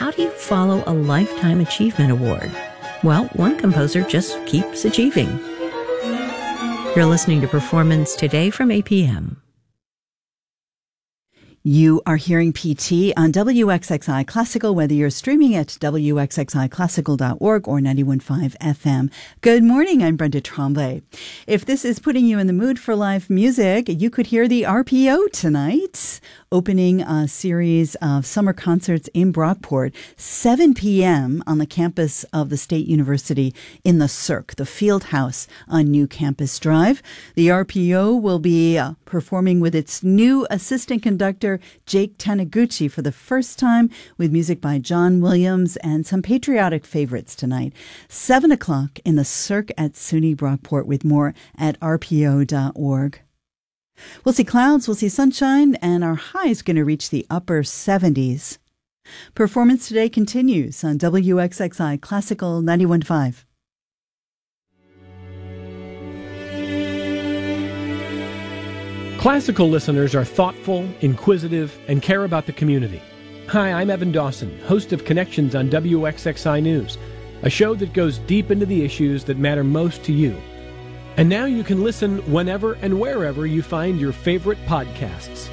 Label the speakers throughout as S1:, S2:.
S1: how do you follow a Lifetime Achievement Award? Well, one composer just keeps achieving. You're listening to Performance Today from APM.
S2: You are hearing PT on WXXI Classical, whether you're streaming at wxxiclassical.org or 91.5 FM. Good morning, I'm Brenda Tremblay. If this is putting you in the mood for live music, you could hear the RPO tonight, opening a series of summer concerts in Brockport, 7 p.m. on the campus of the State University in the Cirque, the Field House on New Campus Drive. The RPO will be performing with its new assistant conductor, Jake Taniguchi, for the first time, with music by John Williams and some patriotic favorites tonight. 7 o'clock in the Cirque at SUNY Brockport, with more at rpo.org. We'll see clouds, we'll see sunshine, and our high is going to reach the upper 70s. Performance Today continues on WXXI Classical 91.5.
S3: Classical listeners are thoughtful, inquisitive, and care about the community. Hi, I'm Evan Dawson, host of Connections on WXXI News, a show that goes deep into the issues that matter most to you. And now you can listen whenever and wherever you find your favorite podcasts.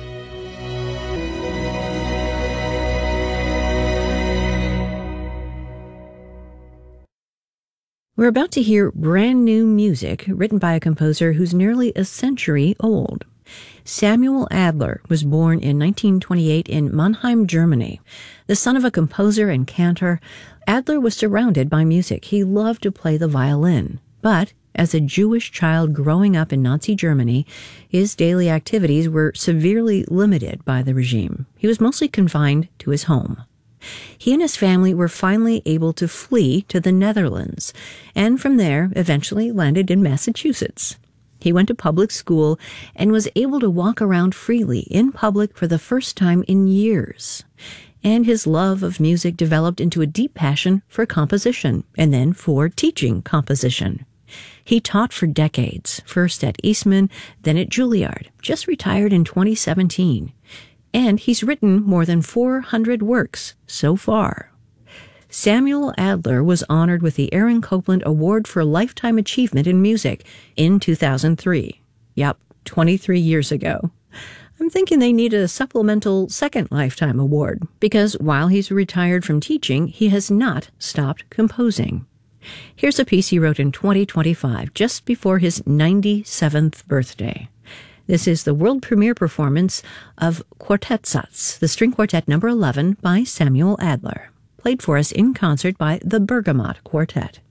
S1: We're about to hear brand new music written by a composer who's nearly a century old. Samuel Adler was born in 1928 in Mannheim, Germany. The son of a composer and cantor, Adler was surrounded by music. He loved to play the violin. But as a Jewish child growing up in Nazi Germany, his daily activities were severely limited by the regime. He was mostly confined to his home. He and his family were finally able to flee to the Netherlands, and from there eventually landed in Massachusetts. He went to public school and was able to walk around freely in public for the first time in years. And his love of music developed into a deep passion for composition and then for teaching composition. He taught for decades, first at Eastman, then at Juilliard, just retired in 2017. And he's written more than 400 works so far. Samuel Adler was honored with the Aaron Copland Award for Lifetime Achievement in Music in 2003. Yep, 23 years ago. I'm thinking they need a supplemental second Lifetime Award, because while he's retired from teaching, he has not stopped composing. Here's a piece he wrote in 2025, just before his 97th birthday. This is the world premiere performance of Quartettsatz, the string quartet number 11 by Samuel Adler, played for us in concert by the Bergamot Quartet.